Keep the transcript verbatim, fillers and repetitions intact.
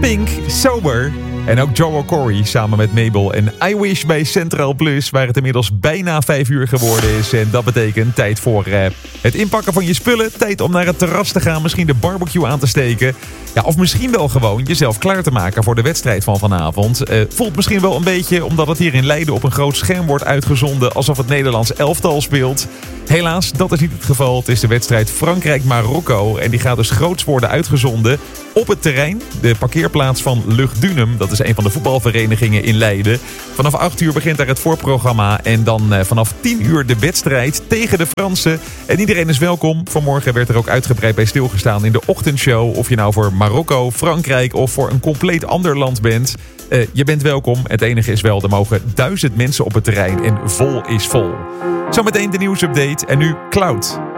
Pink, Sober. En ook Joel Corey samen met Mabel en I Wish bij Centraal Plus, waar het inmiddels bijna vijf uur geworden is. En dat betekent tijd voor uh, het inpakken van je spullen. Tijd om naar het terras te gaan, misschien de barbecue aan te steken. Ja, of misschien wel gewoon jezelf klaar te maken voor de wedstrijd van vanavond. Uh, voelt misschien wel een beetje, omdat het hier in Leiden op een groot scherm wordt uitgezonden, alsof het Nederlands elftal speelt. Helaas, dat is niet het geval. Het is de wedstrijd Frankrijk-Marokko. En die gaat dus groots worden uitgezonden op het terrein. De parkeerplaats van Lugdunum. Dat is een van de voetbalverenigingen in Leiden. Vanaf acht uur begint daar het voorprogramma. En dan uh, vanaf tien uur de wedstrijd tegen de Fransen. En iedereen is welkom. Vanmorgen werd er ook uitgebreid bij stilgestaan in de ochtendshow. Of je nou voor Marokko, Frankrijk of voor een compleet ander land bent. Uh, je bent welkom. Het enige is wel, er mogen duizend mensen op het terrein. En vol is vol. Zometeen de nieuwsupdate. En nu Cloud.